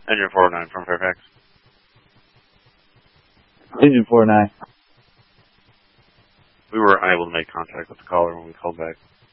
Engine 409 from Fairfax. Engine 49. We were unable to make contact with the caller when we called back.